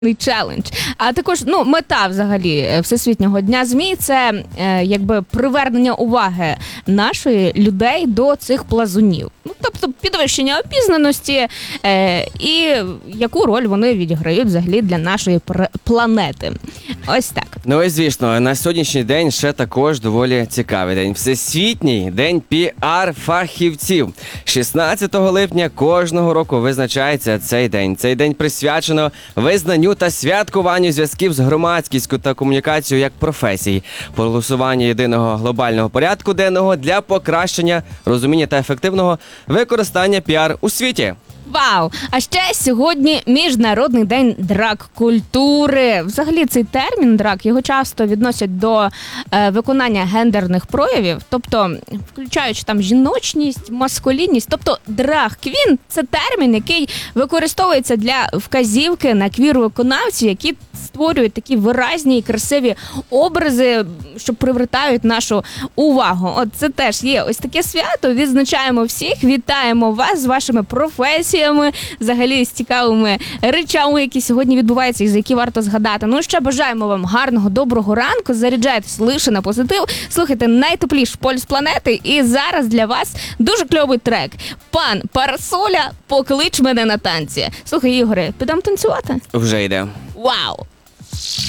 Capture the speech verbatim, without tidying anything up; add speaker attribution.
Speaker 1: челендж. А також, ну, мета взагалі Всесвітнього дня ЗМІ – це е, якби привернення уваги нашої людей до цих плазунів. Ну, тобто підвищення опізнаності е, і яку роль вони відіграють взагалі для нашої пр- планети. Ось так.
Speaker 2: Ну і звісно, на сьогоднішній день ще також доволі цікавий день. Всесвітній день піар-фахівців. шістнадцятого липня кожного року визначається цей день. Цей день присвячено визнанню та святкуванню зв'язків з громадськістю та комунікацією як професій, проголосування єдиного глобального порядку денного для покращення розуміння та ефективного використання піар у світі.
Speaker 1: Вау! А ще сьогодні Міжнародний день драг-культури. Взагалі цей термін драг, його часто відносять до е, виконання гендерних проявів, тобто включаючи там жіночність, маскулінність. Тобто драг-квін – це термін, який використовується для вказівки на квір-виконавців, які створюють такі виразні і красиві образи, що привертають нашу увагу. От це теж є ось таке свято. Відзначаємо всіх, вітаємо вас з вашими професіями, взагалі з цікавими речами, які сьогодні відбуваються і за які варто згадати. Ну, ще бажаємо вам гарного, доброго ранку, заряджайтесь лише на позитив, слухайте найтепліший полюс планети, і зараз для вас дуже кльовий трек. Пан Парасоля, поклич мене на танці. Слухай, Ігоре, підемо танцювати?
Speaker 2: Вже йде.
Speaker 1: Вау!